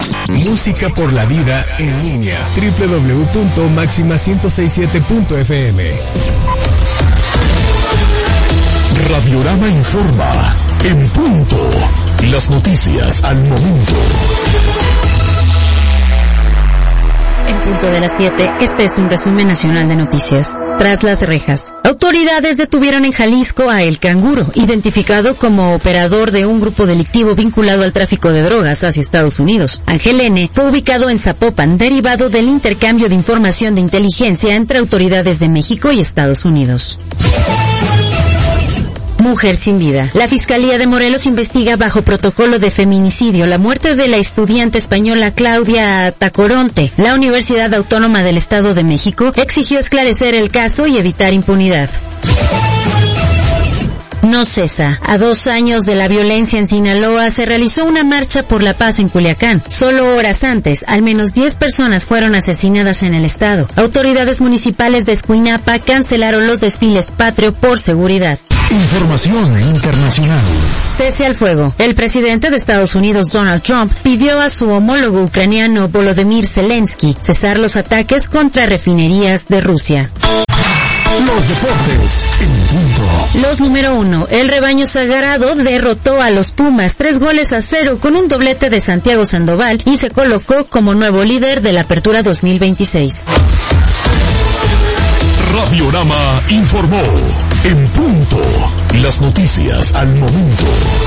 Música por la vida en línea. www.maxima1067.fm. Radiorama informa. En punto. Las noticias al momento. En punto de las 7, este es un resumen nacional de noticias. Tras las rejas, autoridades detuvieron en Jalisco a El Canguro, identificado como operador de un grupo delictivo vinculado al tráfico de drogas hacia Estados Unidos. Ángel N. fue ubicado en Zapopan, derivado del intercambio de información de inteligencia entre autoridades de México y Estados Unidos. Mujer sin vida. La Fiscalía de Morelos investiga bajo protocolo de feminicidio la muerte de la estudiante española Claudia Tacoronte. La Universidad Autónoma del Estado de México exigió esclarecer el caso y evitar impunidad. No cesa. A 2 años de la violencia en Sinaloa se realizó una marcha por la paz en Culiacán. Solo horas antes, al menos 10 personas fueron asesinadas en el estado. Autoridades municipales de Escuinapa cancelaron los desfiles patrio por seguridad. Información internacional. Cese al fuego. El presidente de Estados Unidos, Donald Trump, pidió a su homólogo ucraniano Volodymyr Zelensky cesar los ataques contra refinerías de Rusia. Los deportes en punto. Los número 1. El rebaño sagrado derrotó a los Pumas 3-0 con un doblete de Santiago Sandoval y se colocó como nuevo líder de la Apertura 2026. Radiorama informó. En punto. Las noticias al momento.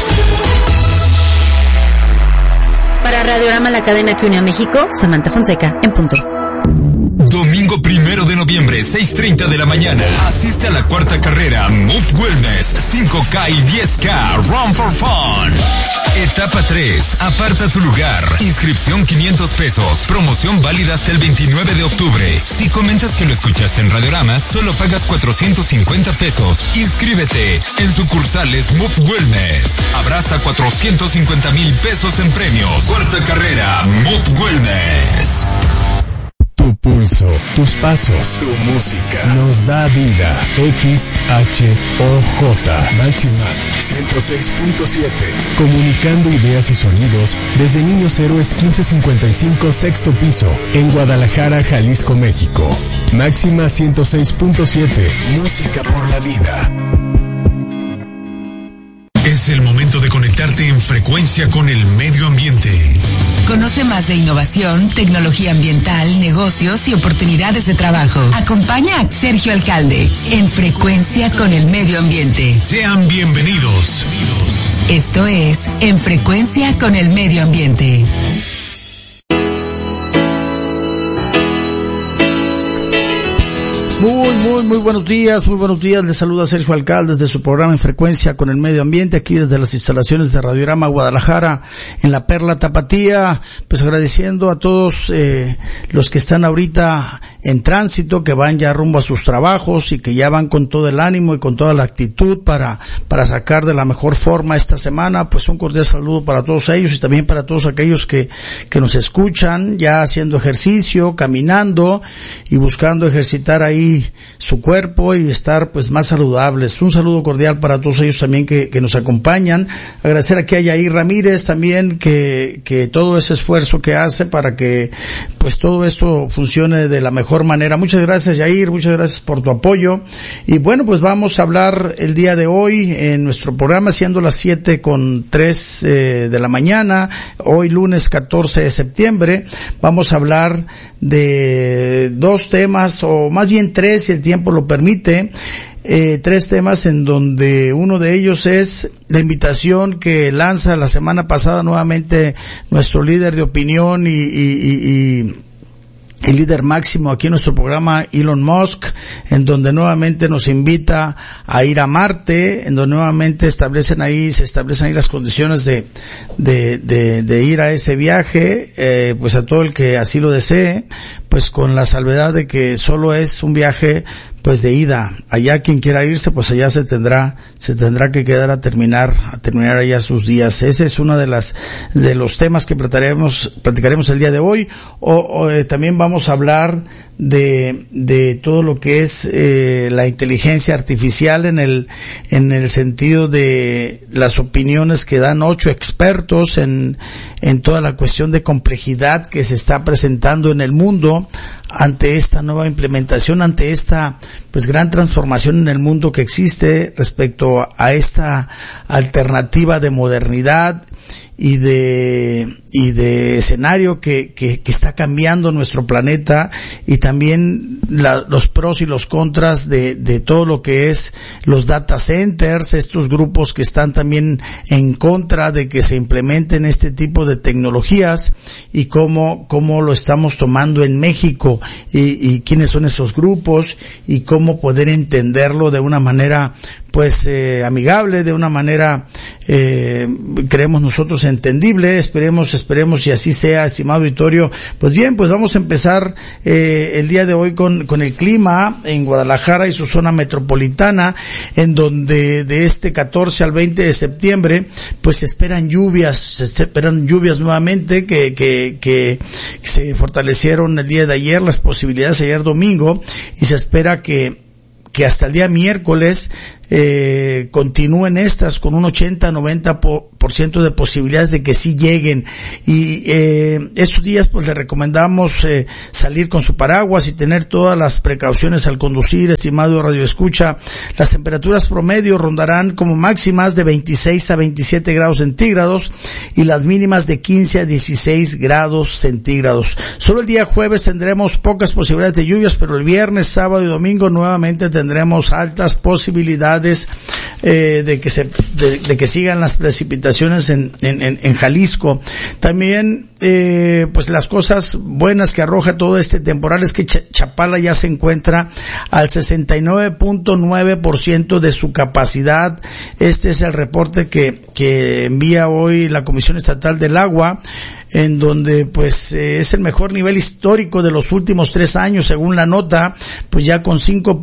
Para Radiorama, la cadena que une a México, Samantha Fonseca, en punto. Domingo 1 de noviembre, 6:30 de la mañana. Asiste a la 4ª carrera Mood Wellness 5K y 10K Run for Fun. Etapa 3. Aparta tu lugar. Inscripción 500 pesos. Promoción válida hasta el 29 de octubre. Si comentas que lo escuchaste en Radiorama, solo pagas 450 pesos. Inscríbete en sucursales Mood Wellness. Habrá hasta 450,000 pesos en premios. 4ª carrera Mood Wellness. Tu pulso, tus pasos, tu música nos da vida. XHOJ Máxima 106.7. Comunicando ideas y sonidos desde Niños Héroes 1555 sexto piso en Guadalajara, Jalisco, México. Máxima 106.7. Música por la vida. Es el momento de conectarte en frecuencia con el medio ambiente. Conoce más de innovación, tecnología ambiental, negocios y oportunidades de trabajo. Acompaña a Sergio Alcalde en Frecuencia con el Medio Ambiente. Sean bienvenidos. Esto es En Frecuencia con el Medio Ambiente. Muy buenos días, les saluda Sergio Alcalde desde su programa En Frecuencia con el Medio Ambiente, aquí desde las instalaciones de Radiorama Guadalajara, en la Perla Tapatía, pues agradeciendo a todos los que están ahorita en tránsito, que van ya rumbo a sus trabajos y que ya van con todo el ánimo y con toda la actitud para sacar de la mejor forma esta semana. Pues un cordial saludo para todos ellos y también para todos aquellos que nos escuchan ya haciendo ejercicio, caminando y buscando ejercitar ahí su cuerpo y estar pues más saludables. Un saludo cordial para todos ellos también que nos acompañan. Agradecer aquí a Yair Ramírez también que todo ese esfuerzo que hace para que pues todo esto funcione de la mejor manera. Muchas gracias, Yair, muchas gracias por tu apoyo. Y bueno, pues vamos a hablar el día de hoy en nuestro programa, siendo las 7:03 de la mañana, hoy lunes 14 de septiembre. Vamos a hablar de 2 temas, o más bien 3 si el tiempo lo permite. 3 temas en donde uno de ellos es la invitación que lanza la semana pasada nuevamente nuestro líder de opinión y el líder máximo aquí en nuestro programa, Elon Musk, en donde nuevamente nos invita a ir a Marte, en donde nuevamente se establecen ahí las condiciones de ir a ese viaje, pues a todo el que así lo desee, pues con la salvedad de que solo es un viaje pues de ida. Allá quien quiera irse, pues allá se tendrá que quedar a terminar allá sus días. Ese es uno de los temas que platicaremos el día de hoy. También vamos a hablar de todo lo que es la inteligencia artificial en el sentido de las opiniones que dan 8 expertos en toda la cuestión de complejidad que se está presentando en el mundo ante esta nueva implementación, ante esta pues gran transformación en el mundo que existe respecto a esta alternativa de modernidad y de escenario que está cambiando nuestro planeta, y también los pros y los contras de todo lo que es los data centers, estos grupos que están también en contra de que se implementen este tipo de tecnologías, y cómo lo estamos tomando en México, y quiénes son esos grupos, y cómo poder entenderlo de una manera pues amigable, de una manera creemos nosotros entendible. Esperemos y así sea, estimado auditorio. Pues bien, pues vamos a empezar el día de hoy con el clima en Guadalajara y su zona metropolitana, en donde de este 14 al 20 de septiembre pues se esperan lluvias nuevamente que se fortalecieron el día de ayer, las posibilidades ayer domingo, y se espera que hasta el día miércoles continúen estas con un 80-90% de posibilidades de que sí lleguen. Y estos días pues le recomendamos salir con su paraguas y tener todas las precauciones al conducir, estimado Radio Escucha. Las temperaturas promedio rondarán como máximas de 26 a 27 grados centígrados y las mínimas de 15 a 16 grados centígrados. Solo el día jueves tendremos pocas posibilidades de lluvias, pero el viernes, sábado y domingo nuevamente tendremos altas posibilidades de que sigan las precipitaciones en Jalisco. También pues las cosas buenas que arroja todo este temporal es que Chapala ya se encuentra al 69.9% de su capacidad. Este es el reporte que envía hoy la Comisión Estatal del Agua, en donde pues es el mejor nivel histórico de los últimos 3 años, según la nota, pues ya con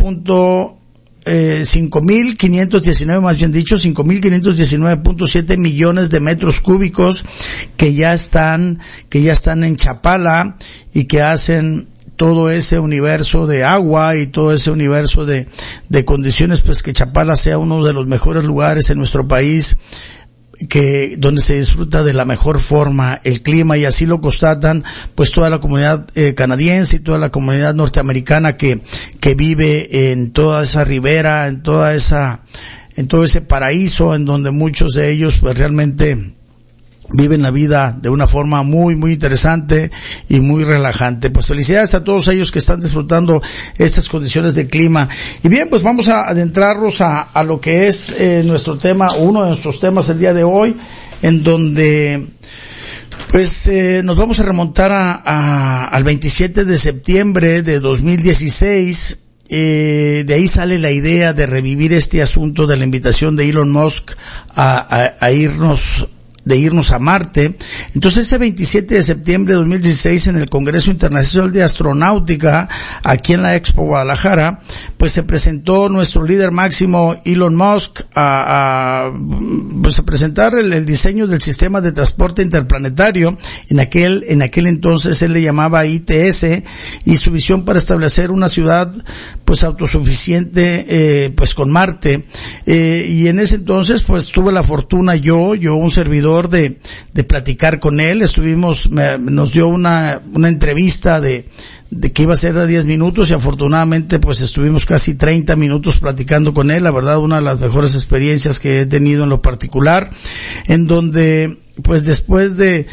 5.519.7 millones de metros cúbicos que ya están en Chapala, y que hacen todo ese universo de agua y todo ese universo de condiciones, pues que Chapala sea uno de los mejores lugares en nuestro país, donde se disfruta de la mejor forma el clima, y así lo constatan pues toda la comunidad canadiense y toda la comunidad norteamericana que vive en toda esa ribera, en todo ese paraíso, en donde muchos de ellos pues realmente viven la vida de una forma muy, muy interesante y muy relajante. Pues felicidades a todos ellos que están disfrutando estas condiciones de clima. Y bien, pues vamos a adentrarnos a lo que es nuestro tema, uno de nuestros temas el día de hoy, en donde pues nos vamos a remontar al 27 de septiembre de 2016. De ahí sale la idea de revivir este asunto de la invitación de Elon Musk a irnos a Marte. Entonces ese 27 de septiembre de 2016 en el Congreso Internacional de Astronáutica, aquí en la Expo Guadalajara, pues se presentó nuestro líder máximo Elon Musk a presentar el diseño del sistema de transporte interplanetario. En aquel entonces él le llamaba ITS, y su visión para establecer una ciudad pues autosuficiente pues con Marte. Y en ese entonces pues tuve la fortuna yo un servidor de platicar con él. Nos dio una entrevista de que iba a ser de 10 minutos, y afortunadamente pues estuvimos casi 30 minutos platicando con él. La verdad, una de las mejores experiencias que he tenido en lo particular, en donde pues después de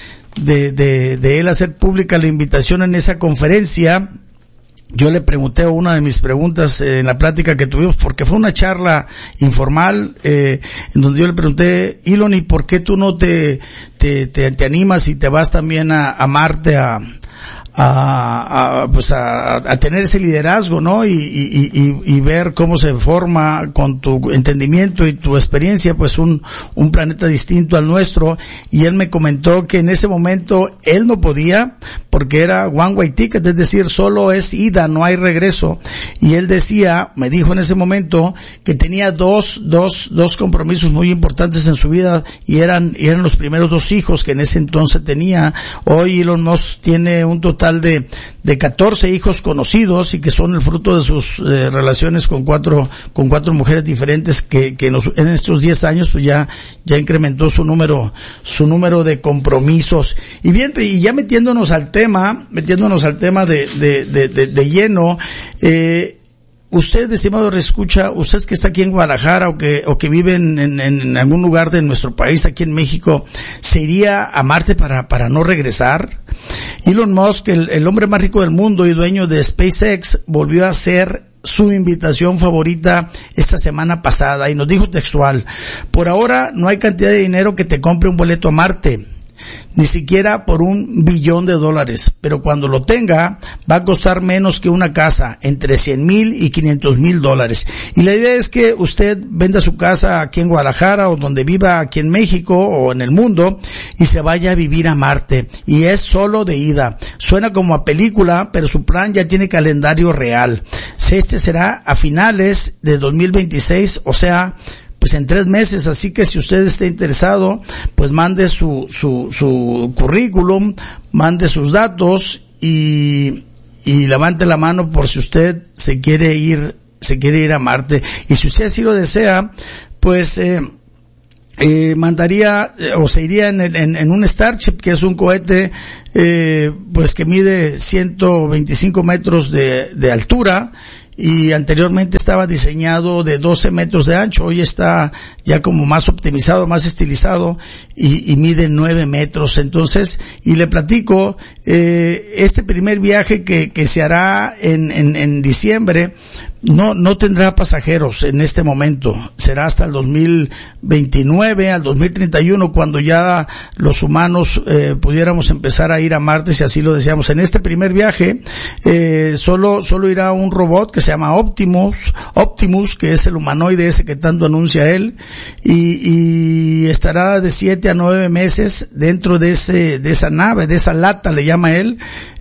él hacer pública la invitación en esa conferencia, yo le pregunté una de mis preguntas en la plática que tuvimos, porque fue una charla informal, en donde yo le pregunté: Elon, ¿y por qué tú no te animas y te vas también a Marte a tener ese liderazgo, ¿no? Y ver cómo se forma, con tu entendimiento y tu experiencia, pues un planeta distinto al nuestro? Y él me comentó que en ese momento él no podía, porque era one way ticket, es decir, solo es ida, no hay regreso. Y él me dijo en ese momento que tenía dos compromisos muy importantes en su vida, y eran los primeros 2 hijos que en ese entonces tenía. Hoy Elon Musk tiene un total total de 14 hijos conocidos y que son el fruto de sus relaciones con cuatro mujeres diferentes que en estos 10 años pues ya incrementó su número de compromisos. Y bien, y ya metiéndonos al tema de lleno, usted, estimado reescucha, usted que está aquí en Guadalajara o que vive en algún lugar de nuestro país, aquí en México, ¿se iría a Marte para no regresar? Elon Musk, el hombre más rico del mundo y dueño de SpaceX, volvió a hacer su invitación favorita esta semana pasada y nos dijo textual: por ahora no hay cantidad de dinero que te compre un boleto a Marte, ni siquiera por $1 billón, pero cuando lo tenga va a costar menos que una casa, entre $100,000 y $500,000. Y la idea es que usted venda su casa aquí en Guadalajara o donde viva aquí en México o en el mundo y se vaya a vivir a Marte, y es solo de ida. Suena como a película, pero su plan ya tiene calendario real. Este será a finales de 2026, o sea, pues en 3 meses, así que si usted está interesado, pues mande su currículum, mande sus datos y levante la mano por si usted se quiere ir a Marte. Y si usted así lo desea, pues mandaría o se iría en un Starship, que es un cohete pues que mide 125 metros de altura, y anteriormente estaba diseñado de 12 metros de ancho. Hoy está ya como más optimizado, más estilizado, y mide 9 metros. Entonces, y le platico, este primer viaje que se hará en diciembre, no tendrá pasajeros en este momento. Será hasta el 2029, al 2031, cuando ya los humanos pudiéramos empezar a ir a Marte, si así lo deseamos. En este primer viaje, solo irá un robot que se llama Optimus, que es el humanoide ese que tanto anuncia él, y estará de 7 a 9 meses dentro de esa nave, de esa lata, le llama él,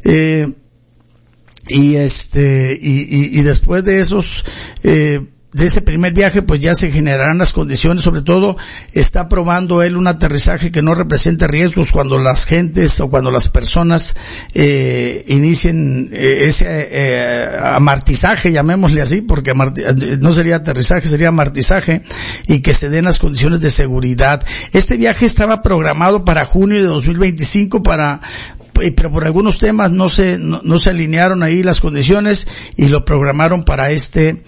y después de esos, de ese primer viaje, pues ya se generarán las condiciones. Sobre todo está probando él un aterrizaje que no represente riesgos cuando las gentes o cuando las personas inicien ese amartizaje, llamémosle así, porque no sería aterrizaje, sería amartizaje, y que se den las condiciones de seguridad. Este viaje estaba programado para junio de 2025, pero por algunos temas no se alinearon ahí las condiciones y lo programaron para este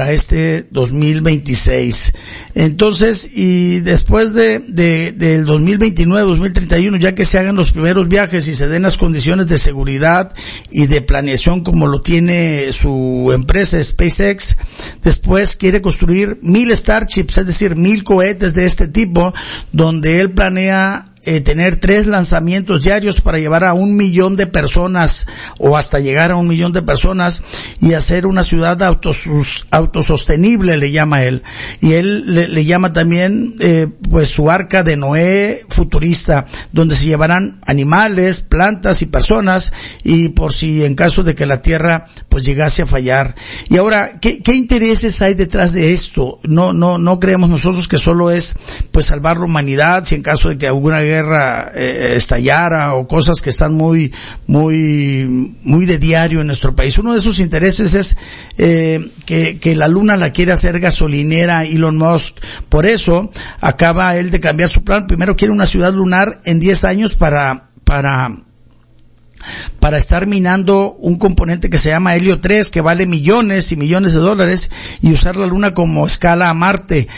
2026. Entonces, y después del 2029, 2031, ya que se hagan los primeros viajes y se den las condiciones de seguridad y de planeación como lo tiene su empresa SpaceX, después quiere construir 1,000 Starships, es decir, 1,000 cohetes de este tipo, donde él planea tener 3 lanzamientos diarios para llevar a 1 millón de personas, o hasta llegar a 1 millón de personas, y hacer una ciudad autosostenible, le llama él. Y él le llama también pues su arca de Noé futurista, donde se llevarán animales, plantas y personas, y por si en caso de que la Tierra pues llegase a fallar. Y ahora, ¿qué intereses hay detrás de esto? No creemos nosotros que solo es pues salvar la humanidad si en caso de que alguna guerra estallara, o cosas que están muy de diario en nuestro país. Uno de sus intereses es que la luna la quiere hacer gasolinera Elon Musk. Por eso acaba él de cambiar su plan. Primero quiere una ciudad lunar en 10 años para estar minando un componente que se llama helio 3, que vale millones y millones de dólares, y usar la luna como escala a Marte.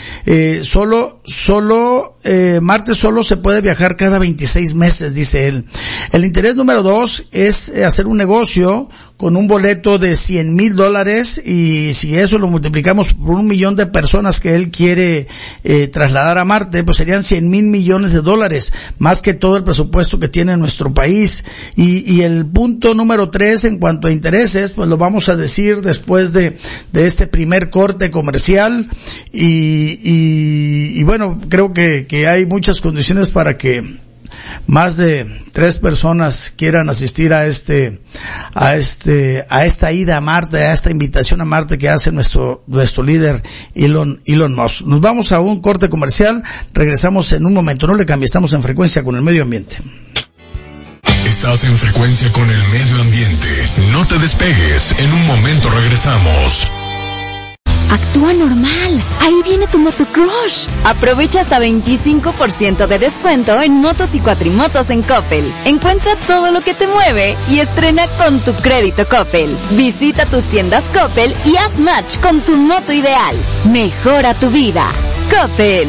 Marte solo se puede viajar cada 26 meses, dice él. El interés número 2 es hacer un negocio con un boleto de $100,000, y si eso lo multiplicamos por 1 millón de personas que él quiere trasladar a Marte, pues serían $100,000 millones, más que todo el presupuesto que tiene nuestro país. Y el punto número 3 en cuanto a intereses, pues lo vamos a decir después de este primer corte comercial, y bueno, creo que hay muchas condiciones para que más de 3 personas quieran asistir a esta ida a Marte, a esta invitación a Marte que hace nuestro líder Elon Musk. Nos vamos a un corte comercial, regresamos en un momento, no le cambie, estamos en Frecuencia con el Medio Ambiente. Estás en frecuencia con el medio ambiente. No te despegues, en un momento regresamos. Actúa normal. Ahí viene tu motocrush. Aprovecha hasta 25% de descuento en motos y cuatrimotos en Coppel. Encuentra todo lo que te mueve y estrena con tu crédito Coppel. Visita tus tiendas Coppel y haz match con tu moto ideal. Mejora tu vida. Coppel.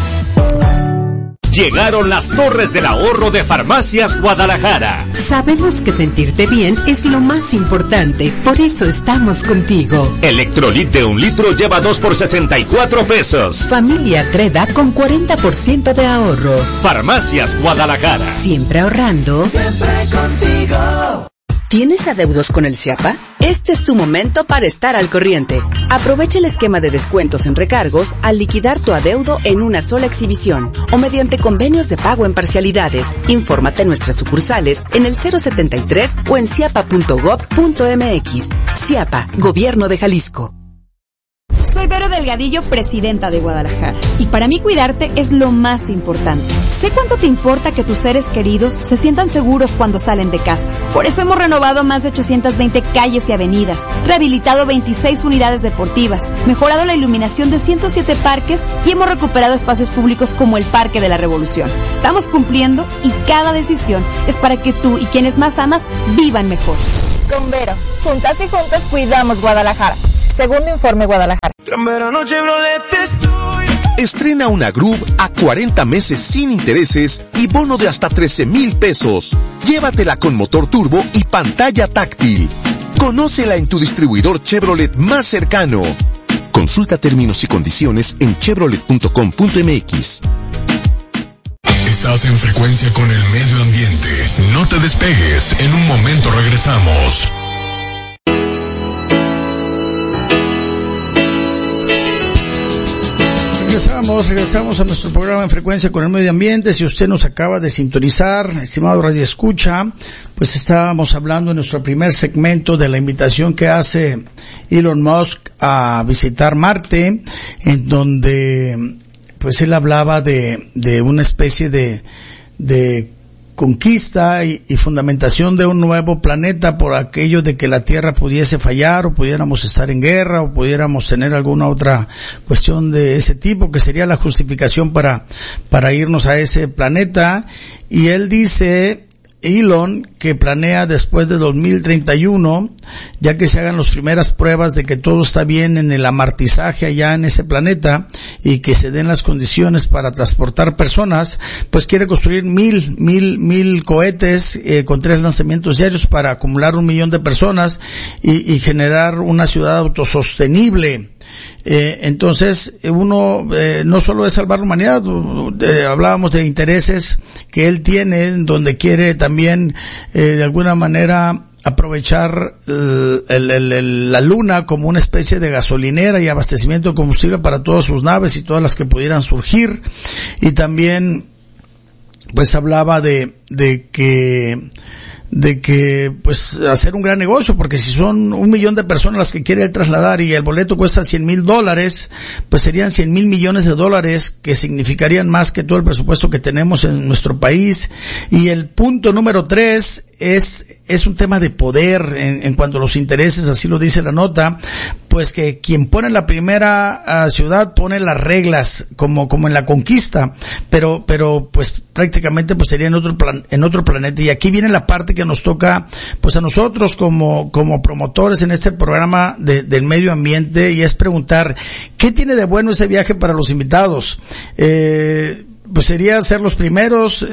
Llegaron las torres del ahorro de Farmacias Guadalajara. Sabemos que sentirte bien es lo más importante, por eso estamos contigo. Electrolit de 1 litro lleva 2 por 64 pesos. Familia Treda con 40% de ahorro. Farmacias Guadalajara. Siempre ahorrando. Siempre contigo. ¿Tienes adeudos con el CIAPA? Este es tu momento para estar al corriente. Aprovecha el esquema de descuentos en recargos al liquidar tu adeudo en una sola exhibición o mediante convenios de pago en parcialidades. Infórmate en nuestras sucursales en el 073 o en ciapa.gov.mx. CIAPA, Gobierno de Jalisco. Soy Vero Delgadillo, presidenta de Guadalajara. Y para mí cuidarte es lo más importante. Sé cuánto te importa que tus seres queridos se sientan seguros cuando salen de casa. Por eso hemos renovado más de 820 calles y avenidas, rehabilitado 26 unidades deportivas, mejorado la iluminación de 107 parques y hemos recuperado espacios públicos como el Parque de la Revolución. Estamos cumpliendo y cada decisión es para que tú y quienes más amas vivan mejor. Con Vero, juntas y juntos cuidamos Guadalajara. Segundo informe Guadalajara. Estrena una Groove a 40 meses sin intereses y bono de hasta 13,000 pesos. Llévatela con motor turbo y pantalla táctil. Conócela en tu distribuidor Chevrolet más cercano. Consulta términos y condiciones en chevrolet.com.mx. Estás en frecuencia con el medio ambiente. No te despegues, en un momento regresamos. Regresamos a nuestro programa en frecuencia con el medio ambiente. Si usted nos acaba de sintonizar, estimado Radio Escucha, pues estábamos hablando en nuestro primer segmento de la invitación que hace Elon Musk a visitar Marte, en donde pues él hablaba de una especie de conquista y fundamentación de un nuevo planeta por aquello de que la Tierra pudiese fallar o pudiéramos estar en guerra o pudiéramos tener alguna otra cuestión de ese tipo, que sería la justificación para irnos a ese planeta. Y él dice, Elon, que planea después de 2031, ya que se hagan las primeras pruebas de que todo está bien en el amartizaje allá en ese planeta y que se den las condiciones para transportar personas, pues quiere construir mil cohetes con 3 lanzamientos diarios para acumular 1 millón de personas y generar una ciudad autosostenible. Entonces uno no solo es salvar la humanidad, hablábamos de intereses que él tiene, donde quiere también de alguna manera aprovechar la luna como una especie de gasolinera y abastecimiento de combustible para todas sus naves y todas las que pudieran surgir. Y también pues hablaba de que pues hacer un gran negocio, porque si son 1 millón de personas las que quiere él trasladar y el boleto cuesta $100,000, pues serían $100,000 millones que significarían más que todo el presupuesto que tenemos en nuestro país. Y el punto número 3 es un tema de poder en cuanto a los intereses, así lo dice la nota, pues que quien pone la primera ciudad pone las reglas como en la conquista, pero pues prácticamente pues sería en otro planeta. Y aquí viene la parte que nos toca pues a nosotros como promotores en este programa del medio ambiente, y es preguntar ¿qué tiene de bueno ese viaje para los invitados? Pues sería ser los primeros,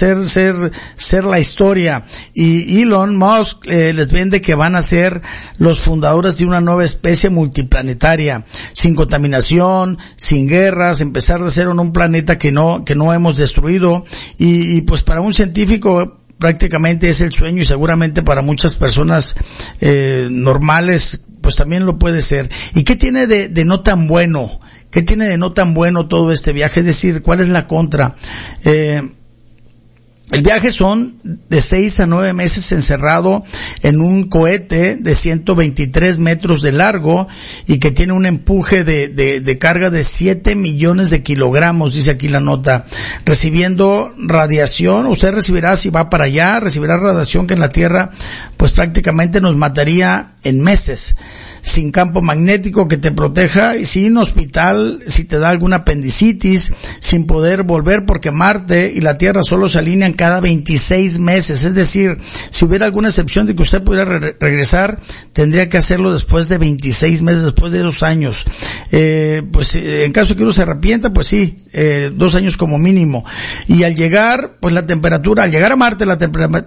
ser la historia. Y Elon Musk les vende que van a ser los fundadores de una nueva especie multiplanetaria, sin contaminación, sin guerras, empezar de cero en un planeta que no hemos destruido. Y pues para un científico prácticamente es el sueño, y seguramente para muchas personas normales pues también lo puede ser. ¿Y qué tiene de no tan bueno? ¿Qué tiene de no tan bueno todo este viaje? Es decir, ¿cuál es la contra? El viaje son de 6 a 9 meses encerrado en un cohete de 123 metros de largo y que tiene un empuje de carga de 7 millones de kilogramos, dice aquí la nota. Recibiendo radiación, usted recibirá, si va para allá, recibirá radiación que en la Tierra pues prácticamente nos mataría en meses. Sin campo magnético que te proteja y sin hospital si te da alguna apendicitis, sin poder volver porque Marte y la Tierra solo se alinean cada 26 meses. Es decir, si hubiera alguna excepción de que usted pudiera regresar, tendría que hacerlo después de 26 meses, después de 2 años. En caso de que uno se arrepienta, pues sí, 2 años como mínimo. Y al llegar, pues al llegar a Marte, la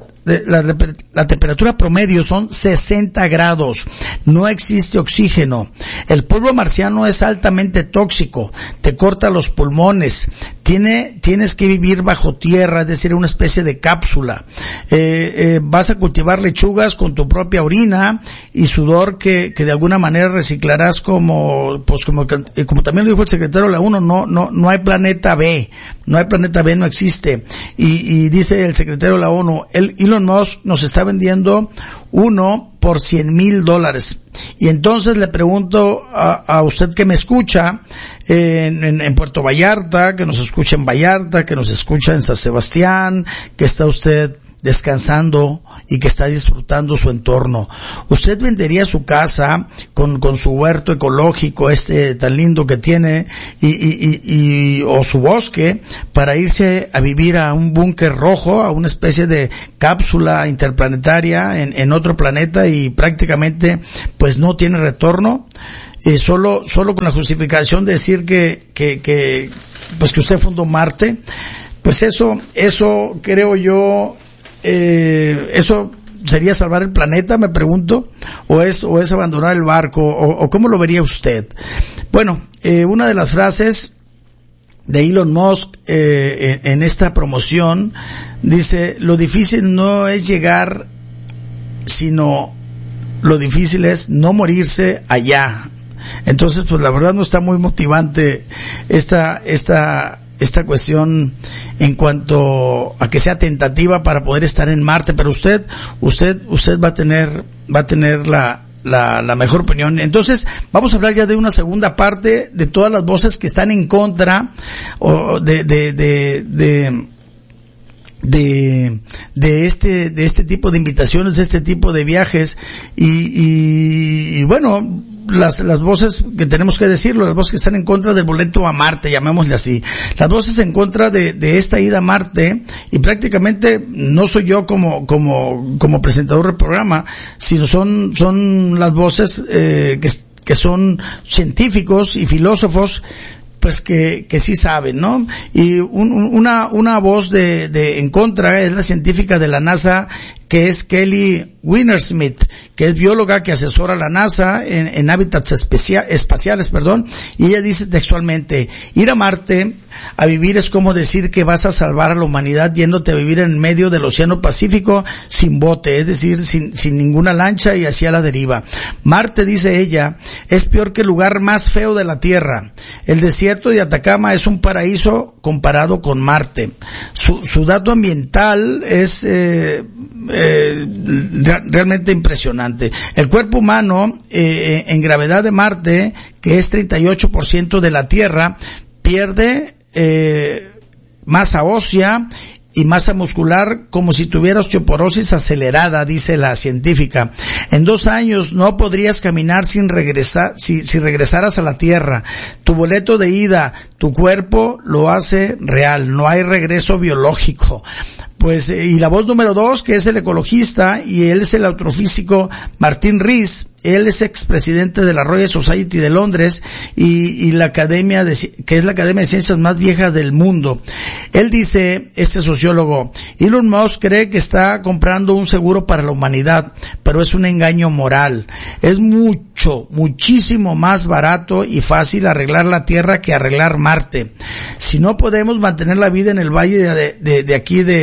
temperatura promedio son 60 grados. No existe oxígeno. El polvo marciano es altamente tóxico, te corta los pulmones, tienes que vivir bajo tierra, es decir, una especie de cápsula. Vas a cultivar lechugas con tu propia orina y sudor que de alguna manera reciclarás como también lo dijo el secretario de la ONU, no hay planeta B, no existe. Y dice el secretario de la ONU, Elon Musk nos está vendiendo uno por $100,000. Y entonces le pregunto a usted que me escucha en Puerto Vallarta, que nos escucha en Vallarta, que nos escucha en San Sebastián, que está usted descansando y que está disfrutando su entorno. ¿Usted vendería su casa con su huerto ecológico tan lindo que tiene o su bosque para irse a vivir a un búnker rojo, a una especie de cápsula interplanetaria en otro planeta y prácticamente pues no tiene retorno? Solo con la justificación de decir que usted fundó Marte. Pues eso creo yo, eso sería salvar el planeta, me pregunto, o es abandonar el barco, o cómo lo vería usted. Bueno, una de las frases de Elon Musk en esta promoción dice: lo difícil no es llegar, sino lo difícil es no morirse allá. Entonces, pues la verdad no está muy motivante esta cuestión en cuanto a que sea tentativa para poder estar en Marte, pero usted va a tener la mejor opinión. Entonces, vamos a hablar ya de una segunda parte de todas las voces que están en contra o de este tipo de invitaciones, de este tipo de viajes y bueno, las voces que tenemos que decirlo, las voces que están en contra del boleto a Marte, llamémosle así, las voces en contra de esta ida a Marte, y prácticamente no soy yo como presentador del programa, sino son las voces que son científicos y filósofos pues que sí saben, ¿no? Y una voz de en contra es la científica de la NASA, que es Kelly Winnersmith, que es bióloga que asesora a la NASA en hábitats espaciales, y ella dice textualmente: ir a Marte a vivir es como decir que vas a salvar a la humanidad yéndote a vivir en medio del Océano Pacífico sin bote, es decir, sin ninguna lancha y hacia la deriva. Marte, dice ella, es peor que el lugar más feo de la Tierra. El desierto de Atacama es un paraíso comparado con Marte. Su dato ambiental es realmente impresionante. El cuerpo humano en gravedad de Marte, que es 38% de la Tierra, pierde masa ósea y masa muscular como si tuviera osteoporosis acelerada, dice la científica. En 2 años no podrías caminar si regresaras a la Tierra. Tu boleto de ida, tu cuerpo lo hace real, no hay regreso biológico. Pues, y la voz número 2, que es el ecologista, y él es el astrofísico Martin Rees. Él es expresidente de la Royal Society de Londres y la academia que es la academia de ciencias más vieja del mundo. Él dice, este sociólogo: Elon Musk cree que está comprando un seguro para la humanidad, pero es un engaño moral. Es muchísimo más barato y fácil arreglar la Tierra que arreglar Marte. Si no podemos mantener la vida en el valle de aquí de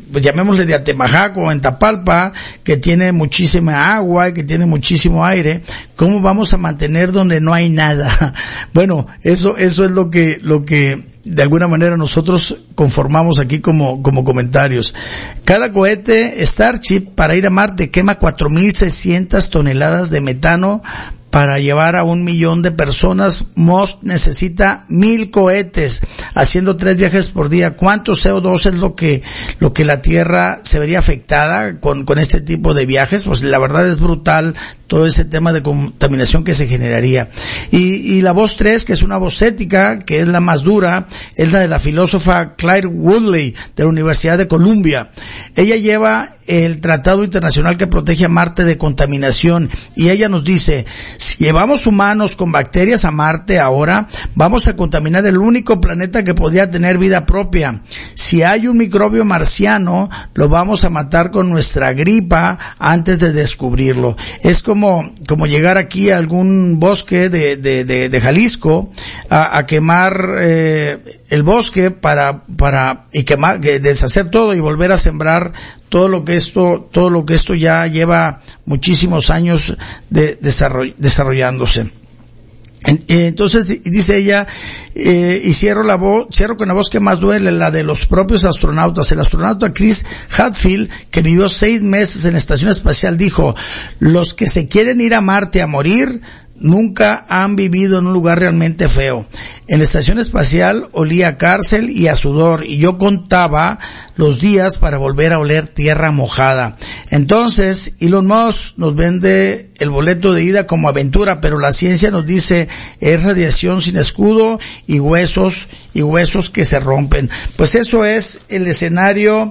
pues llamémosle de Atemajac o en Tapalpa, que tiene muchísima agua y que tiene muchísimo aire, ¿cómo vamos a mantener donde no hay nada? Bueno, eso es lo que de alguna manera nosotros conformamos aquí como comentarios. Cada cohete Starship para ir a Marte quema 4,600 toneladas de metano para llevar a 1 millón de personas. Musk necesita 1,000 cohetes, haciendo 3 viajes por día. ¿Cuánto CO2 es lo que la Tierra se vería afectada con este tipo de viajes? Pues la verdad es brutal todo ese tema de contaminación que se generaría. Y la voz 3, que es una voz ética, que es la más dura, es la de la filósofa Claire Woodley, de la Universidad de Columbia. Ella lleva el tratado internacional que protege a Marte de contaminación, y ella nos dice: si llevamos humanos con bacterias a Marte ahora, vamos a contaminar el único planeta que podría tener vida propia. Si hay un microbio marciano, lo vamos a matar con nuestra gripa antes de descubrirlo. Es como llegar aquí a algún bosque de Jalisco a quemar el bosque para quemar, deshacer todo y volver a sembrar todo lo que esto ya lleva muchísimos años desarrollándose. Entonces dice ella, y cierro con la voz que más duele, la de los propios astronautas. El astronauta Chris Hadfield, que vivió 6 meses en la estación espacial, dijo: los que se quieren ir a Marte a morir nunca han vivido en un lugar realmente feo. En la estación espacial olía a cárcel y a sudor, y yo contaba los días para volver a oler tierra mojada. Entonces, Elon Musk nos vende el boleto de ida como aventura, pero la ciencia nos dice es radiación sin escudo y huesos que se rompen. Pues eso es el escenario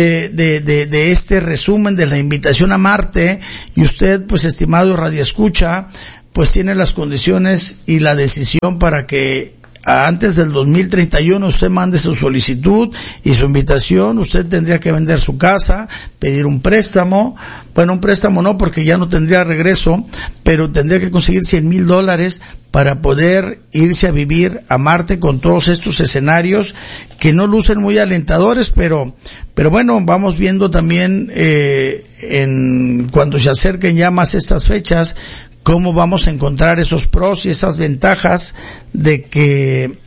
de este resumen de la invitación a Marte, y usted, pues estimado radioescucha, pues tiene las condiciones y la decisión para que antes del 2031 usted mande su solicitud y su invitación. Usted tendría que vender su casa, pedir un préstamo. Bueno, un préstamo no, porque ya no tendría regreso, pero tendría que conseguir $100,000 para poder irse a vivir a Marte con todos estos escenarios que no lucen muy alentadores, pero bueno, vamos viendo también cuando se acerquen ya más estas fechas, cómo vamos a encontrar esos pros y esas ventajas de que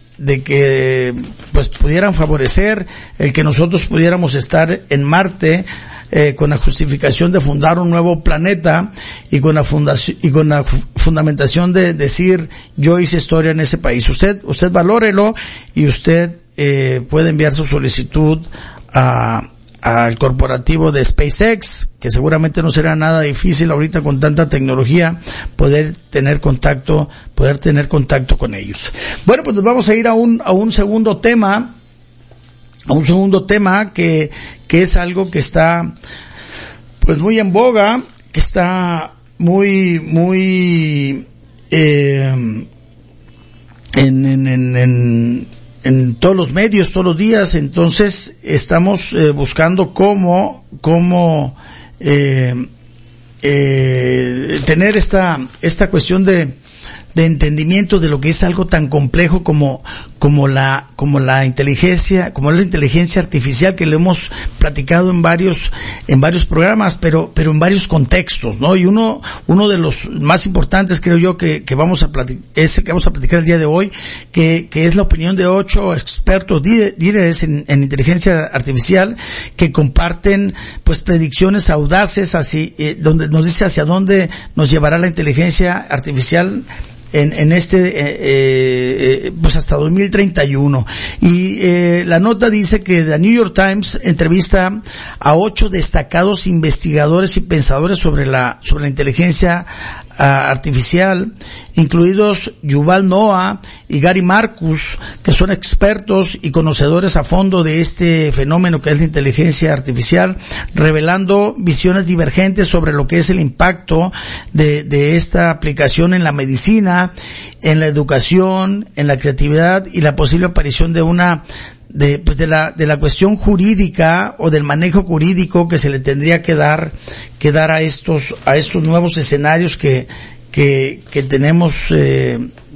pues pudieran favorecer el que nosotros pudiéramos estar en Marte, con la justificación de fundar un nuevo planeta y con la fundamentación de decir: yo hice historia en ese país. Usted valórelo, y usted puede enviar su solicitud al corporativo de SpaceX, que seguramente no será nada difícil ahorita con tanta tecnología poder tener contacto con ellos. Bueno, pues nos vamos a ir a un segundo tema, que es algo que está pues muy en boga, que está muy en todos los medios, todos los días. Entonces estamos buscando cómo tener esta cuestión de entendimiento de lo que es algo tan complejo como la inteligencia, como la inteligencia artificial, que lo hemos platicado en varios programas, pero en varios contextos, ¿no? Y uno de los más importantes, creo yo, que vamos a platicar el día de hoy, que es la opinión de 8 expertos líderes en inteligencia artificial, que comparten pues predicciones audaces donde nos dice hacia dónde nos llevará la inteligencia artificial pues hasta 2031. Y la nota dice que The New York Times entrevista a 8 destacados investigadores y pensadores sobre la inteligencia artificial, incluidos Yuval Noah y Gary Marcus, que son expertos y conocedores a fondo de este fenómeno que es la inteligencia artificial, revelando visiones divergentes sobre lo que es el impacto de esta aplicación en la medicina, en la educación, en la creatividad, y la posible aparición de la cuestión jurídica o del manejo jurídico que se le tendría que dar a estos nuevos escenarios que tenemos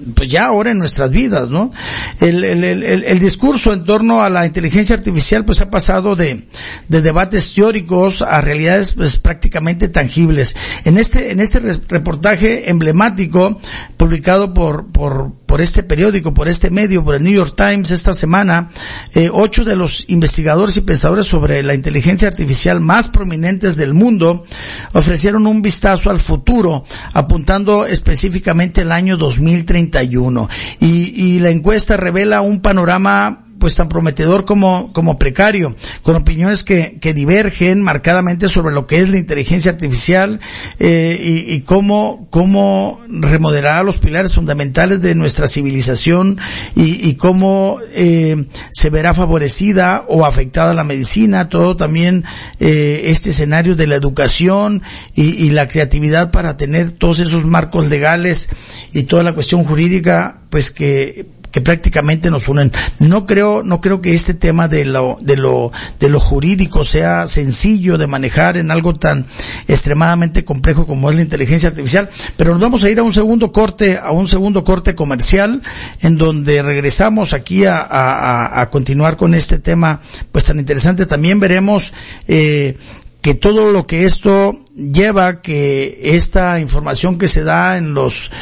pues ya ahora en nuestras vidas, ¿no? El discurso en torno a la inteligencia artificial pues ha pasado de debates teóricos a realidades pues prácticamente tangibles. En este reportaje emblemático publicado por este periódico, por este medio, por el New York Times esta semana, 8 de los investigadores y pensadores sobre la inteligencia artificial más prominentes del mundo ofrecieron un vistazo al futuro, apuntando específicamente el año 2031. Y la encuesta revela un panorama pues tan prometedor como precario, con opiniones que divergen marcadamente sobre lo que es la inteligencia artificial, y cómo remodelará los pilares fundamentales de nuestra civilización, y cómo se verá favorecida o afectada la medicina, todo también este escenario de la educación y la creatividad para tener todos esos marcos legales y toda la cuestión jurídica pues que prácticamente nos unen. No creo que este tema de lo jurídico sea sencillo de manejar en algo tan extremadamente complejo como es la inteligencia artificial, pero nos vamos a ir a un segundo corte comercial, en donde regresamos aquí a continuar con este tema pues tan interesante. También veremos que todo lo que esto lleva, que esta información que se da en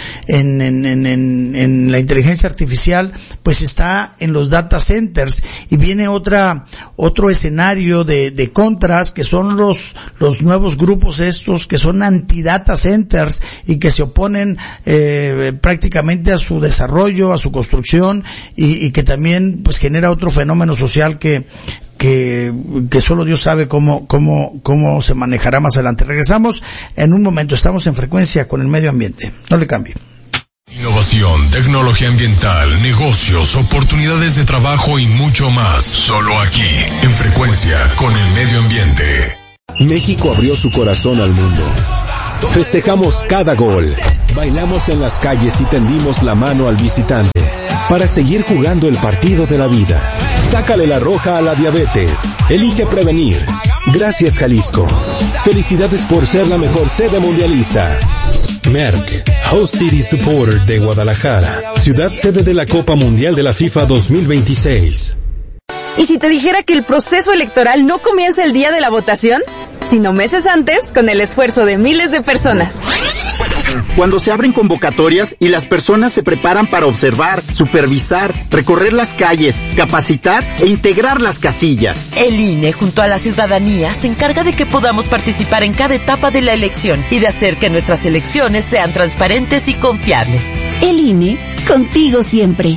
la inteligencia artificial, pues está en los data centers, y viene otro escenario de contras, que son los nuevos grupos estos que son anti-data centers y que se oponen prácticamente a su desarrollo, a su construcción, y que también pues genera otro fenómeno social que solo Dios sabe cómo se manejará más adelante. Regresamos en un momento, estamos en Frecuencia con el Medio Ambiente. No le cambie. Innovación, tecnología ambiental, negocios, oportunidades de trabajo y mucho más. Solo aquí, en Frecuencia con el Medio Ambiente. México abrió su corazón al mundo. Festejamos cada gol, bailamos en las calles y tendimos la mano al visitante para seguir jugando el partido de la vida. Sácale la roja a la diabetes. Elige prevenir. Gracias, Jalisco. Felicidades por ser la mejor sede mundialista. Merck, Host City Supporter de Guadalajara, ciudad sede de la Copa Mundial de la FIFA 2026. ¿Y si te dijera que el proceso electoral no comienza el día de la votación, sino meses antes, con el esfuerzo de miles de personas? Cuando se abren convocatorias y las personas se preparan para observar, supervisar, recorrer las calles, capacitar e integrar las casillas. El INE, junto a la ciudadanía, se encarga de que podamos participar en cada etapa de la elección y de hacer que nuestras elecciones sean transparentes y confiables. El INE, contigo siempre.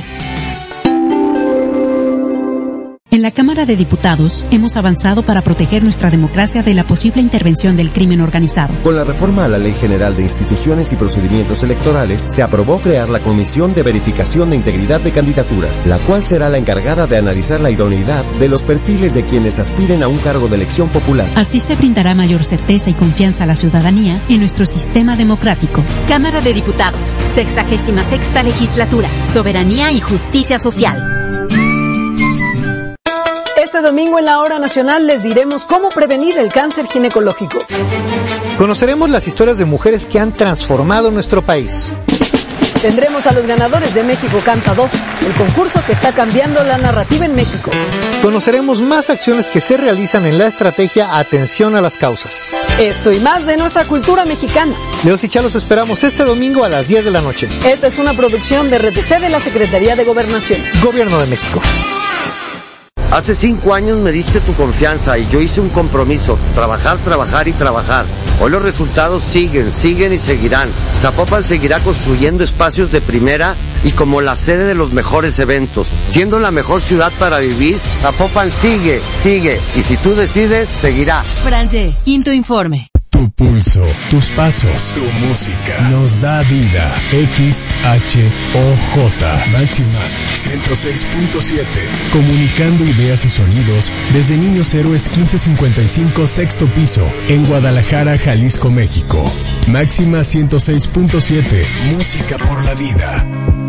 En la Cámara de Diputados hemos avanzado para proteger nuestra democracia de la posible intervención del crimen organizado. Con la reforma a la Ley General de Instituciones y Procedimientos Electorales, se aprobó crear la Comisión de Verificación de Integridad de Candidaturas, la cual será la encargada de analizar la idoneidad de los perfiles de quienes aspiren a un cargo de elección popular. Así se brindará mayor certeza y confianza a la ciudadanía en nuestro sistema democrático. Cámara de Diputados, 66ª Legislatura, Soberanía y Justicia Social. Este domingo en la Hora Nacional les diremos cómo prevenir el cáncer ginecológico. Conoceremos las historias de mujeres que han transformado nuestro país. Tendremos a los ganadores de México Canta 2, el concurso que está cambiando la narrativa en México. Conoceremos más acciones que se realizan en la estrategia Atención a las Causas. Esto y más de nuestra cultura mexicana. Leos y Chá los esperamos este domingo a las 10 de la noche. Esta es una producción de RTC de la Secretaría de Gobernación. Gobierno de México. Hace 5 años me diste tu confianza y yo hice un compromiso, trabajar, trabajar y trabajar. Hoy los resultados siguen y seguirán. Zapopan seguirá construyendo espacios de primera y como la sede de los mejores eventos. Siendo la mejor ciudad para vivir, Zapopan sigue. Y si tú decides, seguirá. Franje, quinto informe. Tu pulso, tus pasos, tu música nos da vida. XHOJ Máxima 106.7. Comunicando ideas y sonidos desde Niños Héroes 1555 sexto piso en Guadalajara, Jalisco, México. Máxima 106.7. Música por la vida.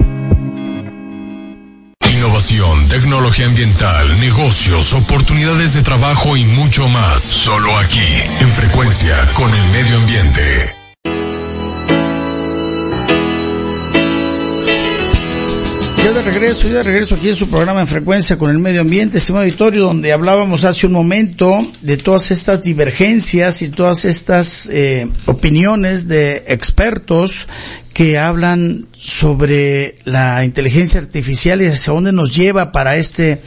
Innovación, tecnología ambiental, negocios, oportunidades de trabajo y mucho más. Solo aquí, en Frecuencia con el Medio Ambiente. Ya de regreso aquí en su programa En Frecuencia con el Medio Ambiente, estimado auditorio, donde hablábamos hace un momento de todas estas divergencias y todas estas opiniones de expertos que hablan sobre la inteligencia artificial y hacia dónde nos lleva para este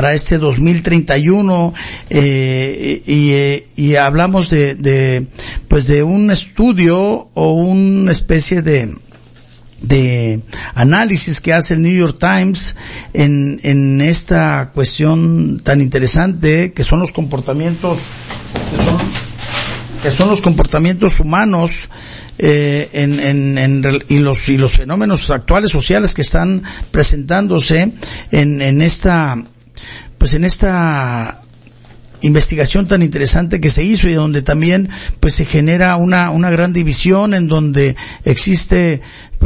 2031, y hablamos de un estudio o una especie de análisis que hace el New York Times en esta cuestión tan interesante que son los comportamientos humanos y los fenómenos actuales sociales que están presentándose en esta investigación tan interesante que se hizo, y donde también pues se genera una gran división, en donde existe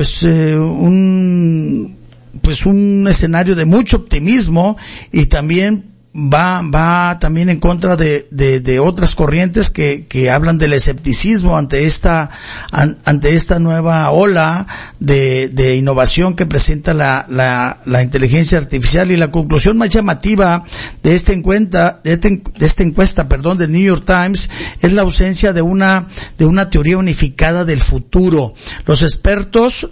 un escenario de mucho optimismo, y también va también en contra de otras corrientes que hablan del escepticismo ante esta nueva ola de innovación que presenta la inteligencia artificial. Y la conclusión más llamativa de esta encuesta del New York Times es la ausencia de una teoría unificada del futuro. Los expertos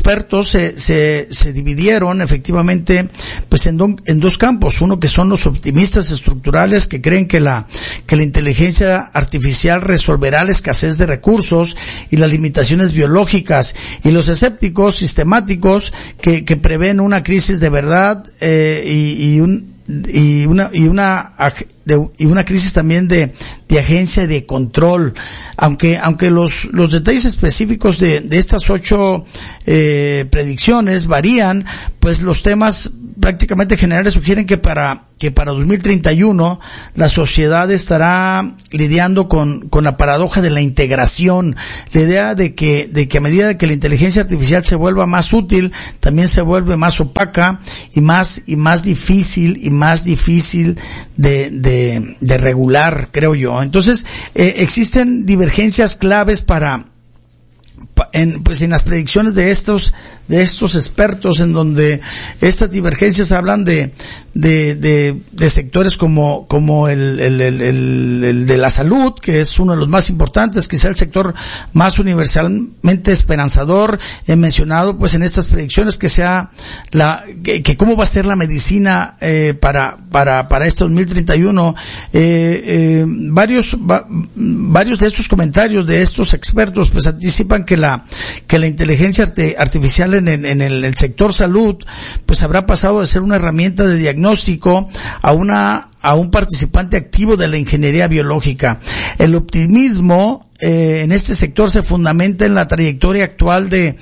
se dividieron efectivamente pues en dos campos. Uno que son los optimistas estructurales, que creen que la inteligencia artificial resolverá la escasez de recursos y las limitaciones biológicas, y los escépticos sistemáticos que prevén una crisis de verdad y una crisis también de agencia y de control. Aunque los detalles específicos de estas 8 predicciones varían, pues los temas prácticamente generales sugieren que para 2031 la sociedad estará lidiando con la paradoja de la integración, la idea de que a medida que la inteligencia artificial se vuelva más útil, también se vuelve más opaca y más difícil de regular, creo yo. Entonces, existen divergencias claves en las predicciones de estos expertos, en donde estas divergencias hablan de sectores como el de la salud, que es uno de los más importantes, quizá el sector más universalmente esperanzador. He mencionado pues en estas predicciones que cómo va a ser la medicina para este 2031. Varios de estos comentarios de estos expertos pues anticipan que la inteligencia artificial en el sector salud pues habrá pasado de ser una herramienta de diagnóstico a un participante activo de la ingeniería biológica. El optimismo en este sector se fundamenta en la trayectoria actual de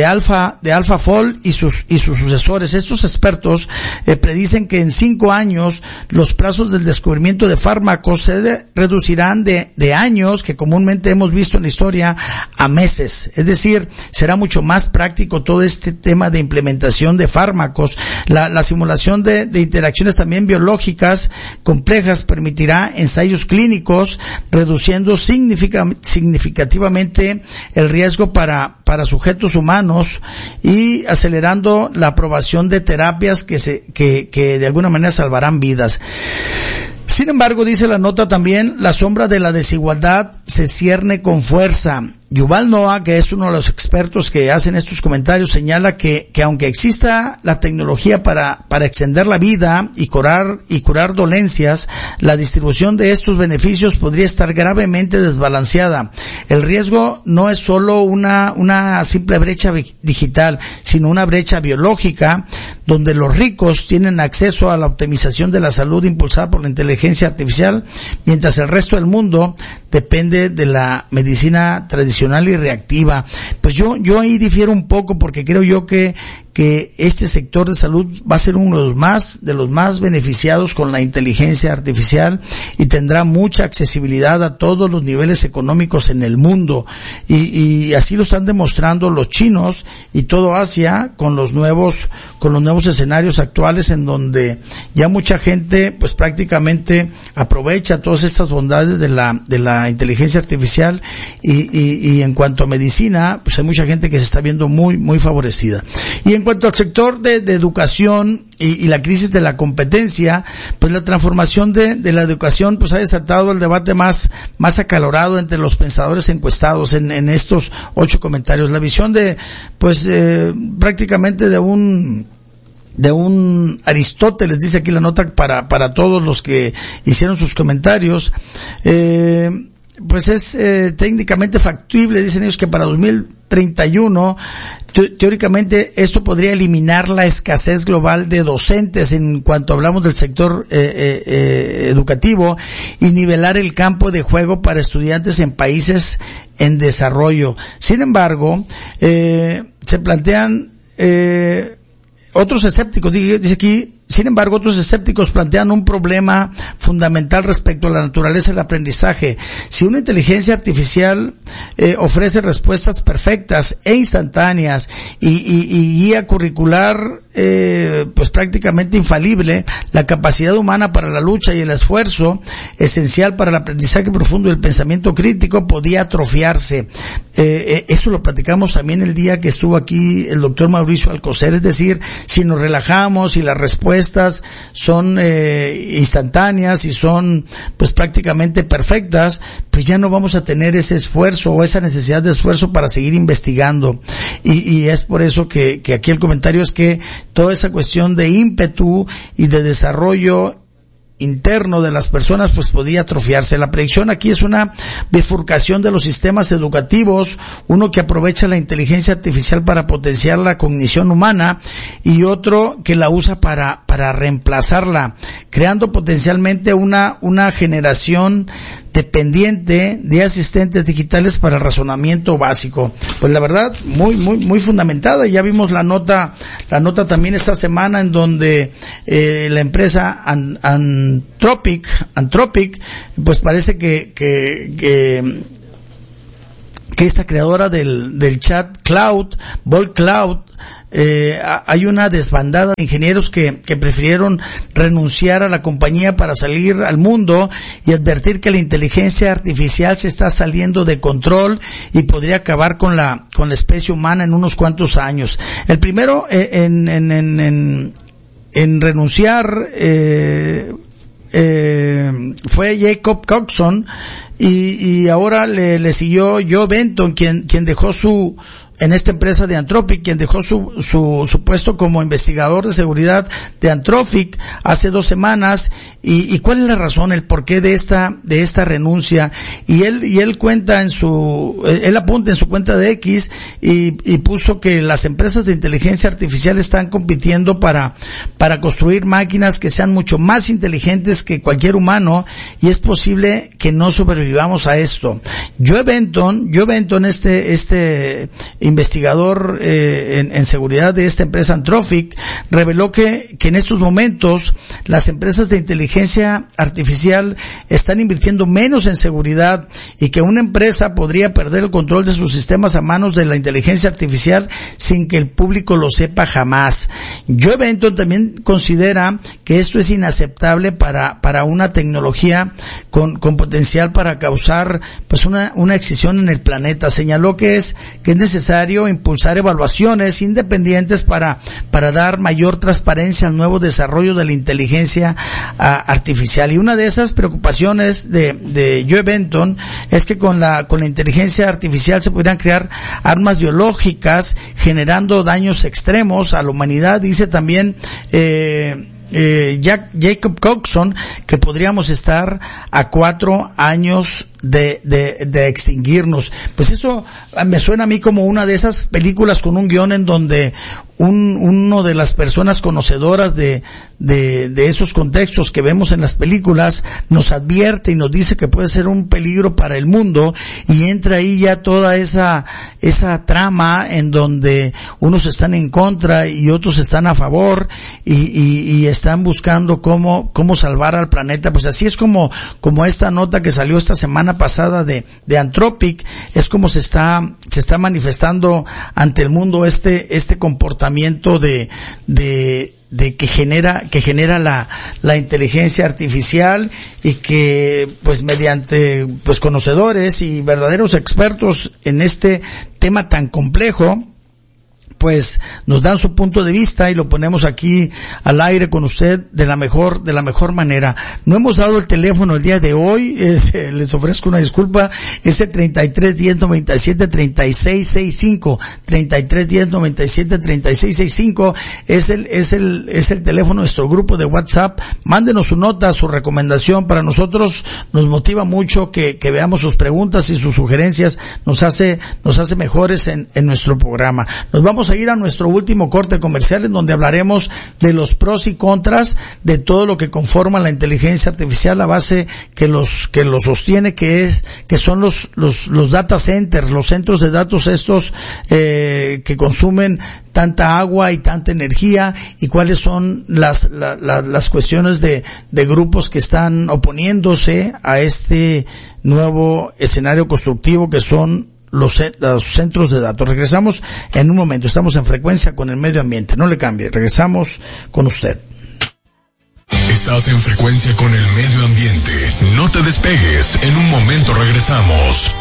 AlphaFold y sus sucesores. Estos expertos predicen que en 5 años los plazos del descubrimiento de fármacos se reducirán de años, que comúnmente hemos visto en la historia, a meses. Es decir, será mucho más práctico todo este tema de implementación de fármacos. La simulación de interacciones también biológicas complejas permitirá ensayos clínicos, reduciendo significativamente el riesgo para sujetos humanos y acelerando la aprobación de terapias que de alguna manera salvarán vidas. Sin embargo, dice la nota también, la sombra de la desigualdad se cierne con fuerza. Yuval Noah, que es uno de los expertos que hacen estos comentarios, señala que aunque exista la tecnología para extender la vida y curar dolencias, la distribución de estos beneficios podría estar gravemente desbalanceada. El riesgo no es solo una simple brecha digital, sino una brecha biológica, donde los ricos tienen acceso a la optimización de la salud impulsada por la inteligencia artificial, mientras el resto del mundo depende de la medicina tradicional y reactiva. Pues yo ahí difiero un poco, porque creo yo que este sector de salud va a ser uno de los más beneficiados con la inteligencia artificial, y tendrá mucha accesibilidad a todos los niveles económicos en el mundo, y así lo están demostrando los chinos y todo Asia con los nuevos escenarios actuales, en donde ya mucha gente pues prácticamente aprovecha todas estas bondades de la inteligencia artificial, y en cuanto a medicina pues hay mucha gente que se está viendo muy muy favorecida. Y en cuanto al sector de educación y la crisis de la competencia, pues la transformación de la educación pues ha desatado el debate más acalorado entre los pensadores encuestados en estos 8 comentarios. La visión de pues prácticamente de un Aristóteles, dice aquí la nota para todos los que hicieron sus comentarios, pues es técnicamente factible, dicen ellos, que para 2031 teóricamente esto podría eliminar la escasez global de docentes en cuanto hablamos del sector educativo y nivelar el campo de juego para estudiantes en países en desarrollo. Sin embargo, se plantean otros escépticos, dice aquí, sin embargo, otros escépticos plantean un problema fundamental respecto a la naturaleza del aprendizaje. Si una inteligencia artificial ofrece respuestas perfectas e instantáneas y guía curricular pues prácticamente infalible, la capacidad humana para la lucha y el esfuerzo esencial para el aprendizaje profundo y el pensamiento crítico podía atrofiarse. Eso lo platicamos también el día que estuvo aquí el doctor Mauricio Alcocer, es decir, si nos relajamos y las respuestas son instantáneas y son pues prácticamente perfectas, pues ya no vamos a tener ese esfuerzo o esa necesidad de esfuerzo para seguir investigando. Y es por eso que aquí el comentario es que toda esa cuestión de ímpetu y de desarrollo interno de las personas pues podía atrofiarse. La predicción aquí es una bifurcación de los sistemas educativos, uno que aprovecha la inteligencia artificial para potenciar la cognición humana y otro que la usa para reemplazarla, creando potencialmente una generación dependiente de asistentes digitales para el razonamiento básico. Pues la verdad, muy fundamentada. Ya vimos la nota también esta semana en donde la empresa Anthropic, pues parece que esta creadora del chat Cloud, Vol Cloud, hay una desbandada de ingenieros que prefirieron renunciar a la compañía para salir al mundo y advertir que la inteligencia artificial se está saliendo de control y podría acabar con la especie humana en unos cuantos años. El primero en renunciar fue Jacob Coxon y ahora le siguió Joe Benton, quien dejó en esta empresa de Anthropic, quien dejó su puesto como investigador de seguridad de Anthropic hace 2 semanas. ¿Y cuál es la razón, el porqué de esta renuncia? Y él cuenta él apunta en su cuenta de X y puso que las empresas de inteligencia artificial están compitiendo para construir máquinas que sean mucho más inteligentes que cualquier humano y es posible que no sobrevivamos a esto. Joe Benton, este investigador en seguridad de esta empresa Anthropic, reveló que en estos momentos las empresas de inteligencia artificial están invirtiendo menos en seguridad y que una empresa podría perder el control de sus sistemas a manos de la inteligencia artificial sin que el público lo sepa jamás. Joe Benton también considera que esto es inaceptable para una tecnología con potencial para causar pues una excisión en el planeta. Señaló que es necesario impulsar evaluaciones independientes para dar mayor transparencia al nuevo desarrollo de la inteligencia artificial. Y una de esas preocupaciones de Joe Benton es que con la inteligencia artificial se podrían crear armas biológicas generando daños extremos a la humanidad. Dice también Jacob Coxon que podríamos estar a 4 años de extinguirnos. Pues eso me suena a mí como una de esas películas con un guión en donde uno de las personas conocedoras de esos contextos que vemos en las películas nos advierte y nos dice que puede ser un peligro para el mundo y entra ahí ya toda esa trama en donde unos están en contra y otros están a favor y están buscando cómo salvar al planeta. Pues así es como esta nota que salió esta semana pasada de Anthropic, es como se está manifestando ante el mundo este comportamiento de que genera la inteligencia artificial y que pues mediante pues conocedores y verdaderos expertos en este tema tan complejo pues nos dan su punto de vista y lo ponemos aquí al aire con usted de la mejor manera. No hemos dado el teléfono el día de hoy, les ofrezco una disculpa, es el 3310-97-3665, 3310-97-3665, es el teléfono de nuestro grupo de WhatsApp. Mándenos su nota, su recomendación. Para nosotros nos motiva mucho que veamos sus preguntas y sus sugerencias, nos hace mejores en nuestro programa. Nos vamos a ir a nuestro último corte comercial, en donde hablaremos de los pros y contras de todo lo que conforma la inteligencia artificial, la base que lo sostiene, que son los data centers, los centros de datos estos que consumen tanta agua y tanta energía, y cuáles son las cuestiones de grupos que están oponiéndose a este nuevo escenario constructivo que son los centros de datos. Regresamos en un momento. Estamos en Frecuencia con el Medio Ambiente. No le cambie. Regresamos con usted. Estás en Frecuencia con el Medio Ambiente. No te despegues. En un momento regresamos.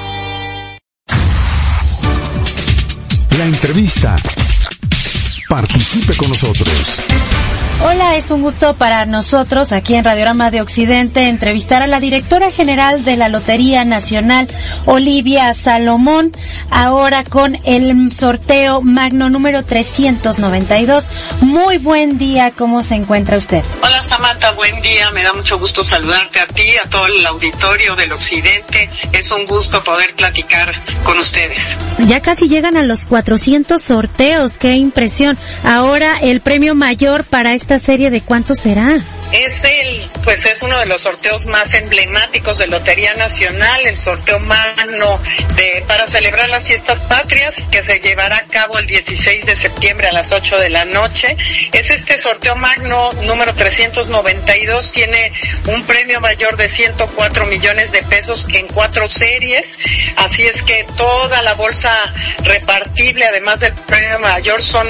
La entrevista. Participe con nosotros. Hola, es un gusto para nosotros aquí en Radiorama de Occidente entrevistar a la directora general de la Lotería Nacional, Olivia Salomón, ahora con el sorteo magno número 392. Muy buen día, ¿cómo se encuentra usted? Hola Samantha, buen día, me da mucho gusto saludarte a ti, a todo el auditorio del Occidente. Es un gusto poder platicar con ustedes. Ya casi llegan a los 400 sorteos, qué impresión. Ahora el premio mayor para esta serie, ¿de cuánto será? Es uno de los sorteos más emblemáticos de Lotería Nacional, el sorteo magno para celebrar las fiestas patrias, que se llevará a cabo el 16 de septiembre a las 8 de la noche. Es este sorteo magno número 392, tiene un premio mayor de 104 millones de pesos en 4 series, así es que toda la bolsa repartible, además del premio mayor, son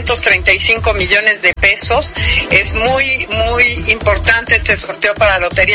335 millones de pesos. Es muy importante este sorteo para la Lotería